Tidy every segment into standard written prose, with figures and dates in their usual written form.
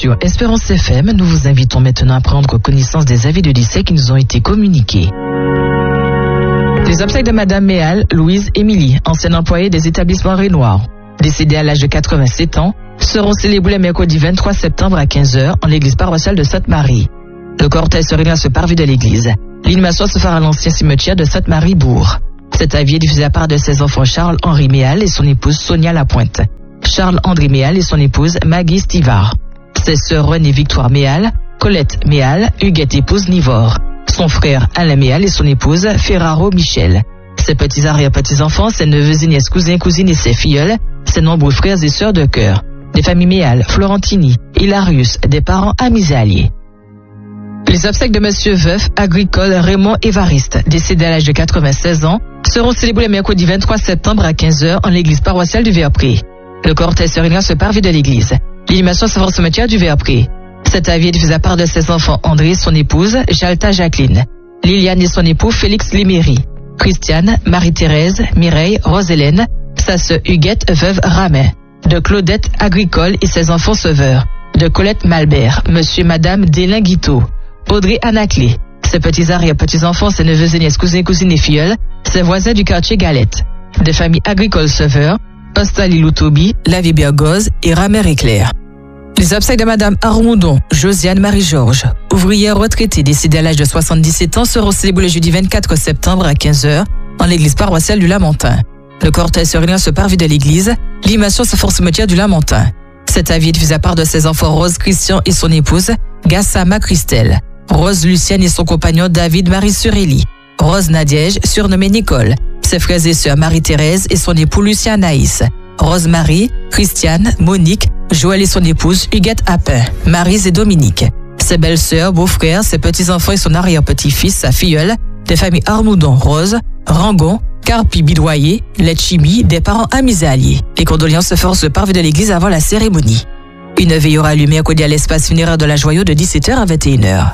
sur Espérance FM. Nous vous invitons maintenant à prendre connaissance des avis de décès qui nous ont été communiqués. Les obsèques de Madame Méal, Louise Émilie, ancienne employée des établissements Renoir, décédée à l'âge de 87 ans, seront célébrées le mercredi 23 septembre à 15h en l'église paroissiale de Sainte-Marie. Le cortège se réunit à ce parvis de l'église. L'inhumation se fera à l'ancien cimetière de Sainte-Marie-Bourg. Cet avis est diffusé à part de ses enfants Charles-Henri Méal et son épouse Sonia Lapointe. Charles-André Méal et son épouse Maggie Stivard. Ses sœurs René Victoire Méal, Colette Méal, Huguette épouse Nivore. Son frère Alain Méal et son épouse Ferraro Michel. Ses petits arrière-petits-enfants, ses neveux et nièces, cousins, cousines et ses filleuls, ses nombreux frères et sœurs de cœur. Des familles Méal, Florentini, Hilarius, des parents amis et alliés. Les obsèques de Monsieur Veuf, agricole Raymond Évariste, décédé à l'âge de 96 ans, seront célébrées le mercredi 23 septembre à 15h en l'église paroissiale du Verpré. Le cortège se réunit à ce parvis de l'église. L'inhumation se fera au cimetière du Verpré. Cet avis est diffusé à part de ses enfants André et son épouse, Jalta Jacqueline, Liliane et son époux Félix Liméry, Christiane, Marie-Thérèse, Mireille, Rose-Hélène, sa sœur Huguette, veuve Ramin, de Claudette Agricole et ses enfants sauveurs, de Colette Malbert, Monsieur et Madame Délin Guiteau, Audrey Anaclé, ses petits arrière-petits-enfants, ses neveux et nièces, cousins, cousines et filleuls, ses voisins du quartier Galette, des familles agricoles sauveurs, Ostali Loutobi, Lavie Bergoz et Ramer Éclair. Les obsèques de Madame Armoudon, Josiane Marie-Georges, ouvrière retraitée décédée à l'âge de 77 ans, seront célébrées le jeudi 24 septembre à 15h en l'église paroissiale du Lamentin. Le cortège se réunit à ce parvis de l'église. L'inhumation se fera au cimetière du Lamentin. Cet avis est diffusé à part de ses enfants Rose Christian et son épouse, Gassama Christelle, Rose Lucienne et son compagnon David Marie-Surelli, Rose Nadiège, surnommée Nicole, ses frères et sœurs Marie-Thérèse et son époux Lucien Naïs, Rose Marie, Christiane, Monique, Joël et son épouse Huguette Appin, Marise et Dominique, ses belles-sœurs, beaux-frères, ses petits-enfants et son arrière-petit-fils, sa filleule, des familles Armoudon, Rose, Rangon, Carpi Bidoyer, Letchimi, des parents amis et alliés. Les condoléances se feront au parvis de l'église avant la cérémonie. Une veille aura lieu mercredi à l'espace funéraire de la Joyau de 17h à 21h.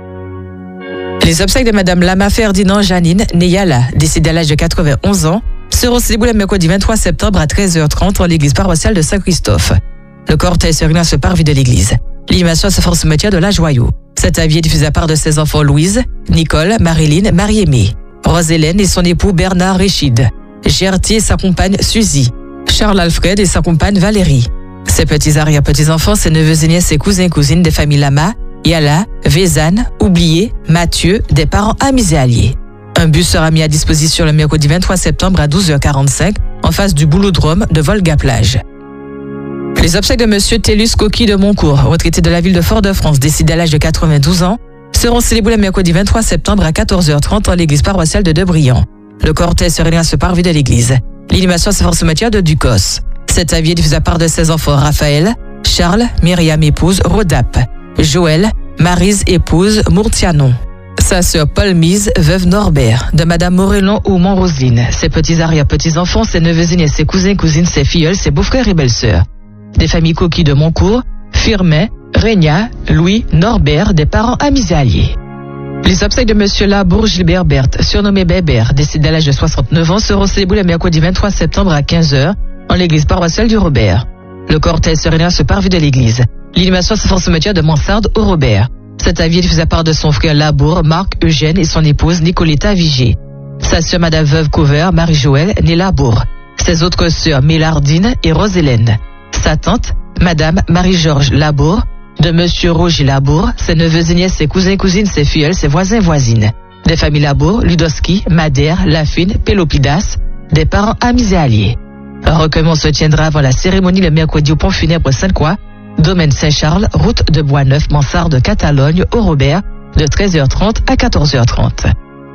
Les obsèques de Madame Lama Ferdinand Janine Neyala, décédée à l'âge de 91 ans, seront célébrées le mercredi 23 septembre à 13h30 en l'église paroissiale de Saint-Christophe. Le cortège se réunit à ce parvis de l'église. L'inhumation se fera au cimetière de la Joyau. Cet avis est diffusé à part de ses enfants Louise, Nicole, Marilyn, Marie-Aimée, Rose-Hélène et son époux Bernard Réchid, Gertier et sa compagne Suzy, Charles-Alfred et sa compagne Valérie, ses petits arrière-petits-enfants, ses neveux et nièces, ses cousins et cousines des familles Lama, Yala, Vézane, Oublié, Mathieu, des parents amis et alliés. Un bus sera mis à disposition le mercredi 23 septembre à 12h45 en face du boulodrome de Volga-Plage. Les obsèques de Monsieur Tellus Coquille de Moncourt, retraité de la ville de Fort-de-France, décédé à l'âge de 92 ans, seront célébrés le mercredi 23 septembre à 14h30 en l'église paroissiale de Debriand. Le cortège se réunit à ce parvis de l'église. L'inhumation se fera au cimetière de Ducos. Cet avis est diffusé à part de ses enfants Raphaël, Charles, Myriam épouse Rodap, Joël, Maryse épouse Mourtianon, sa sœur Paul Mise, veuve Norbert, de Madame Morellon ou Mont-Roseline, ses petits arrière-petits-enfants, ses neveux et nièces, ses cousins, cousines, ses filleuls, ses beaux-frères et belles-sœurs. Des familles Coquille de Moncourt, Firmin, Régna, Louis, Norbert, des parents amis et alliés. Les obsèques de Monsieur Labour Gilbert Berthe, surnommé Bébert, décédé à l'âge de 69 ans, seront célébrées le mercredi 23 septembre à 15h en l'église paroissiale du Robert. Le cortège se réunit à ce parvis de l'église. L'inhumation se fera au cimetière de Mansarde au Robert. Cet avis est diffusé à part de son frère Labour, Marc Eugène et son épouse Nicoletta Vigée. Sa sœur Madame Veuve Couvert, Marie-Joëlle, née Labour. Ses autres sœurs Mélardine et Rose-Hélène. Sa tante, Madame Marie-Georges Labour, de Monsieur Roger Labour, ses neveux et nièces, ses cousins et cousines, ses filleuls, ses voisins et voisines. Des familles Labour, Ludoski, Madère, Lafine, Pélopidas, des parents amis et alliés. Un recueillement se tiendra avant la cérémonie le mercredi au pont funèbre Sainte-Croix, domaine Saint-Charles, route de Bois-Neuf, Mansarde, Catalogne, au Robert, de 13h30 à 14h30.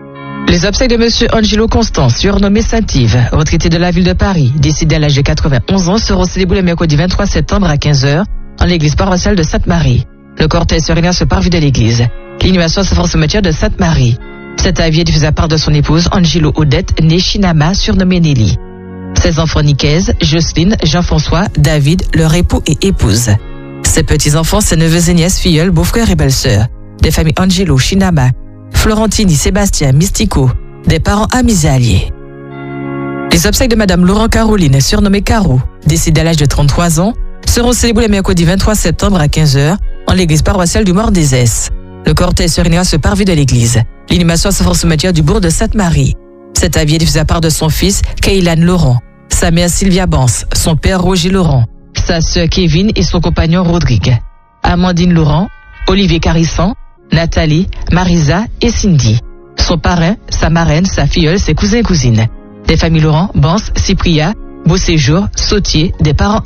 Les obsèques de Monsieur Angelo Constant, surnommé Saint-Yves, retraité de la ville de Paris, décédé à l'âge de 91 ans, seront célébrés le mercredi 23 septembre à 15h en l'église paroissiale de Sainte-Marie. Le cortège se réunit à ce parvis de l'église. L'inhumation se fera au cimetière de Sainte-Marie. Cet avis est diffusé à part de son épouse Angelo Odette, née Shinama, surnommée Nelly. Ses enfants Nicaise, Jocelyne, Jean-François, David, leur époux et épouse. Ses petits-enfants, ses neveux et nièces, filleuls, beaux-frères et belles-sœurs. Des familles Angelo, Shinama, Florentini, Sébastien, Mystico, des parents amis et alliés. Les obsèques de Madame Laurent Caroline, surnommée Caro, décédée à l'âge de 33 ans, seront célébrés le mercredi 23 septembre à 15h en l'église paroissiale du Mort-des-Esses. Le cortège se réunira sur le parvis de l'église. L'inhumation se fera au cimetière du bourg de Sainte-Marie. Cet avis est diffusé à part de son fils, Kaylan Laurent, sa mère Sylvia Bance, son père Roger Laurent, sa sœur Kevin et son compagnon Rodrigue, Amandine Laurent, Olivier Carissan, Nathalie, Marisa et Cindy. Son parrain, sa marraine, sa filleule, ses cousins et cousines. Les familles Laurent, Bance, Cypria, Beauséjour, Sautier, des parents